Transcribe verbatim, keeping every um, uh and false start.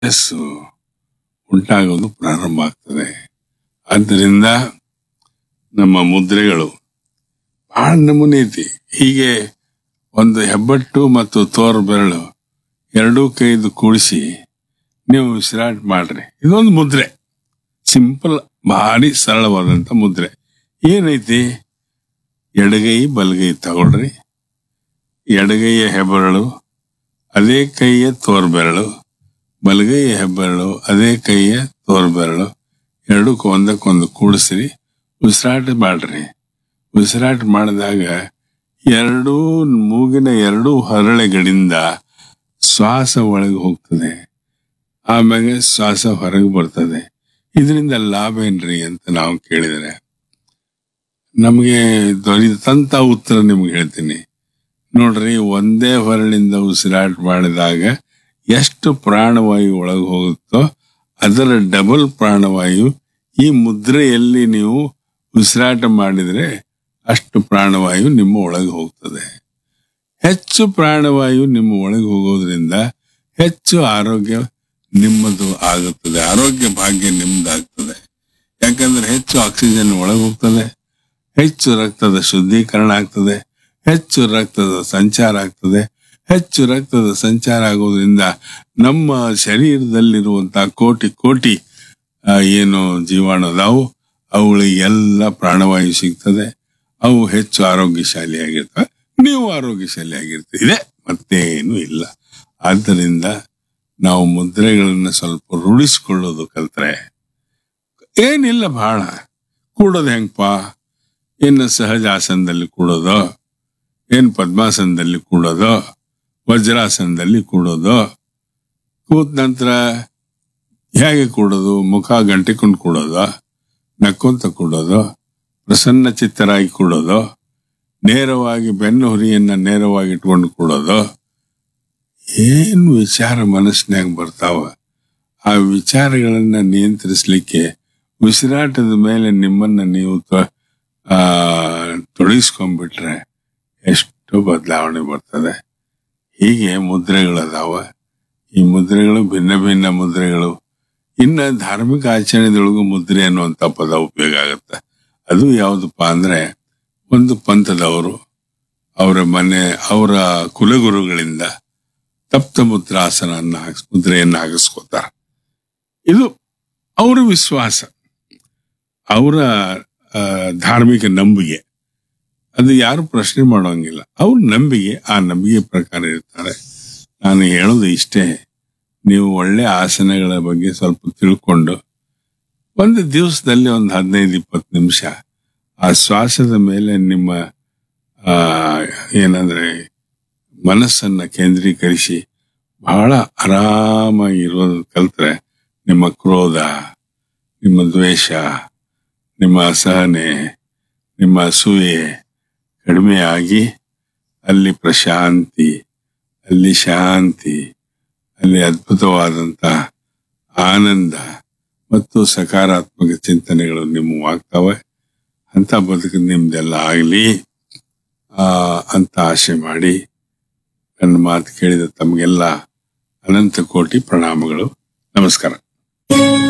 S ಉಂಟಾಗೋದು ಪ್ರಾರಂಭ ಆಗ್ತದೆ. ಆದ್ದರಿಂದ ನಮ್ಮ ಮುದ್ರೆಗಳು ಬಹಳ ನಮೂನೆ ಐತಿ. ಹೀಗೆ ಒಂದು ಹೆಬ್ಬಟ್ಟು ಮತ್ತು ತೋರ್ ಬೆರಳು ಎರಡೂ ಕೈದು ಕೂಡಿಸಿ ನೀವು ಉಸಿರಾಟ ಮಾಡ್ರಿ. ಇದೊಂದು ಮುದ್ರೆ, ಸಿಂಪಲ್, ಭಾರಿ ಸರಳವಾದಂತ ಮುದ್ರೆ. ಏನೈತಿ, ಎಡಗೈ ಬಲಗೈ ತಗೊಳ್ರಿ. ಎಡಗೈಯ ಹೆಬ್ಬೆರಳು ಅದೇ ಕೈಯ ತೋರ್ ಬೆರಳು, ಬಲಗೈಯ ಹೆಬ್ಬೆರಳು ಅದೇ ಕೈಯ ತೋರ್ ಬೆರಳು ಎರಡಕ್ಕೂ ಒಂದಕ್ಕೊಂದು ಕೂಡಿಸ್ರಿ. ಉಸಿರಾಟ ಮಾಡ್ರಿ. ಉಸಿರಾಟ ಮಾಡಿದಾಗ ಎರಡೂ ಮೂಗಿನ ಎರಡೂ ಹರಳೆಗಳಿಂದ ಶ್ವಾಸ ಒಳಗೆ ಹೋಗ್ತದೆ, ಆಮೇಲೆ ಶ್ವಾಸ ಹೊರಗೆ ಬರ್ತದೆ. ಇದರಿಂದ ಲಾಭ ಏನ್ರಿ ಅಂತ ನಾವು ಕೇಳಿದರೆ ನಮಗೆ ದೊರೆತಂತ ಉತ್ತರ ನಿಮ್ಗೆ ಹೇಳ್ತೀನಿ ನೋಡ್ರಿ. ಒಂದೇ ಹೊರಳಿಂದ ಉಸಿರಾಟ ಮಾಡಿದಾಗ ಎಷ್ಟು ಪ್ರಾಣವಾಯು ಒಳಗೆ ಹೋಗುತ್ತೋ ಅದರ ಡಬಲ್ ಪ್ರಾಣವಾಯು ಈ ಮುದ್ರೆಯಲ್ಲಿ ನೀವು ಉಸಿರಾಟ ಮಾಡಿದ್ರೆ ಅಷ್ಟು ಪ್ರಾಣವಾಯು ನಿಮ್ಮ ಒಳಗೆ ಹೋಗ್ತದೆ. ಹೆಚ್ಚು ಪ್ರಾಣವಾಯು ನಿಮ್ಮ ಒಳಗೆ ಹೋಗೋದ್ರಿಂದ ಹೆಚ್ಚು ಆರೋಗ್ಯ ನಿಮ್ಮದು ಆಗುತ್ತದೆ, ಆರೋಗ್ಯ ಭಾಗ್ಯ ನಿಮ್ದಾಗ್ತದೆ. ಯಾಕಂದ್ರೆ ಹೆಚ್ಚು ಆಕ್ಸಿಜನ್ ಒಳಗೆ ಹೋಗ್ತದೆ, ಹೆಚ್ಚು ರಕ್ತದ ಶುದ್ಧೀಕರಣ ಆಗ್ತದೆ, ಹೆಚ್ಚು ರಕ್ತದ ಸಂಚಾರ ಆಗ್ತದೆ. ಹೆಚ್ಚು ರಕ್ತದ ಸಂಚಾರ ಆಗೋದ್ರಿಂದ ನಮ್ಮ ಶರೀರದಲ್ಲಿರುವಂತಹ ಕೋಟಿ ಕೋಟಿ ಏನು ಜೀವಾಣು ಅದಾವು ಅವುಗಳಿಗೆಲ್ಲ ಪ್ರಾಣವಾಯು ಸಿಗ್ತದೆ. ಅವು ಹೆಚ್ಚು ಆರೋಗ್ಯಶಾಲಿಯಾಗಿರ್ತವೆ, ನೀವು ಆರೋಗ್ಯಶಾಲಿಯಾಗಿರ್ತೀವಿ. ಇದೆ ಮತ್ತೇನು ಇಲ್ಲ. ಆದ್ದರಿಂದ ನಾವು ಮುದ್ರೆಗಳನ್ನ ಸ್ವಲ್ಪ ರೂಢಿಸಿಕೊಳ್ಳೋದು ಕಲ್ತ್ರೆ ಏನಿಲ್ಲ, ಬಹಳ ಕೂಡೋದು ಹೆಂಗಪ್ಪ, ಇನ್ನು ಸಹಜ ಆಸನದಲ್ಲಿ ಕೂಡೋದು, ಏನ್ ಪದ್ಮಾಸನದಲ್ಲಿ ಕೂಡೋದು, ವಜ್ರಾಸನದಲ್ಲಿ ಕೂಡೋದು, ಕೂತ ನಂತರ ಹೇಗೆ ಕೂಡೋದು, ಮುಖ ಗಂಟಿಕೊಂಡು ಕೂಡೋದು, ನಕ್ಕೊಂತ ಕೂಡೋದು, ಪ್ರಸನ್ನ ಚಿತ್ತರಾಗಿ ಕೂಡೋದು, ನೇರವಾಗಿ ಬೆನ್ನು ಹುರಿಯನ್ನ ನೇರವಾಗಿ ಇಟ್ಕೊಂಡು ಕೂಡೋದು, ಏನು ವಿಚಾರ ಮನಸ್ಸಿನಾಗ ಬರ್ತಾವ ಆ ವಿಚಾರಗಳನ್ನ ನಿಯಂತ್ರಿಸ್ಲಿಕ್ಕೆ ಉಸಿರಾಟದ ಮೇಲೆ ನಿಮ್ಮನ್ನ ನೀವು ಆ ತೊಡಗಿಸ್ಕೊಂಡ್ಬಿಟ್ರೆ ಎಷ್ಟು ಬದಲಾವಣೆ ಬರ್ತದೆ. ಹೀಗೆ ಮುದ್ರೆಗಳದಾವ. ಈ ಮುದ್ರೆಗಳು ಭಿನ್ನ ಭಿನ್ನ ಮುದ್ರೆಗಳು. ಇನ್ನ ಧಾರ್ಮಿಕ ಆಚರಣೆದೊಳಗೂ ಮುದ್ರೆ ಅನ್ನುವಂತ ಪದ ಉಪಯೋಗ ಆಗುತ್ತೆ. ಅದು ಯಾವ್ದಪ್ಪ ಅಂದ್ರೆ, ಒಂದು ಪಂಥದವರು ಅವರ ಮನೆ ಅವರ ಕುಲಗುರುಗಳಿಂದ ತಪ್ತ ಮುದ್ರಾಸನ ಹಾಕ್ಸ್ ಮುದ್ರೆಯನ್ನ ಹಾಕಿಸ್ಕೋತಾರ. ಇದು ಅವರ ವಿಶ್ವಾಸ, ಅವರ ಧಾರ್ಮಿಕ ನಂಬಿಕೆ. ಅದು ಯಾರು ಪ್ರಶ್ನೆ ಮಾಡೋಂಗಿಲ್ಲ. ಅವ್ರ ನಂಬಿಕೆ, ಆ ನಂಬಿಕೆ ಪ್ರಕಾರ ಇರ್ತಾರೆ. ನಾನು ಹೇಳೋದು ಇಷ್ಟೇ, ನೀವು ಒಳ್ಳೆ ಆಸನಗಳ ಬಗ್ಗೆ ಸ್ವಲ್ಪ ತಿಳ್ಕೊಂಡು ಒಂದು ದಿವಸದಲ್ಲಿ ಒಂದು ಹದಿನೈದು ಇಪ್ಪತ್ತು ನಿಮಿಷ ಆ ಶ್ವಾಸದ ಮೇಲೆ ನಿಮ್ಮ ಆ ಏನಂದ್ರೆ ಮನಸ್ಸನ್ನ ಕೇಂದ್ರೀಕರಿಸಿ ಬಹಳ ಆರಾಮಾಗಿ ಇರೋದು ಕಲ್ತ್ರೆ ನಿಮ್ಮ ಕ್ರೋಧ, ನಿಮ್ಮ ದ್ವೇಷ, ನಿಮ್ಮ ಅಸಹನೆ, ನಿಮ್ಮ ಅಸೂಯೆ ಕಡಿಮೆ ಆಗಿ ಅಲ್ಲಿ ಪ್ರಶಾಂತಿ, ಅಲ್ಲಿ ಶಾಂತಿ, ಅಲ್ಲಿ ಅದ್ಭುತವಾದಂತ ಆನಂದ ಮತ್ತು ಸಕಾರಾತ್ಮಕ ಚಿಂತನೆಗಳು ನಿಮ್ಮ ಆಗ್ತವೆ. ಅಂತ ಬದುಕು ನಿಮ್ದೆಲ್ಲ ಆಗ್ಲಿ ಆ ಅಂತ ಆಶೆ ಮಾಡಿ ನನ್ನ ಮಾತು ಕೇಳಿದ ತಮಗೆಲ್ಲ ಅನಂತ ಕೋಟಿ ಪ್ರಣಾಮಗಳು. ನಮಸ್ಕಾರ.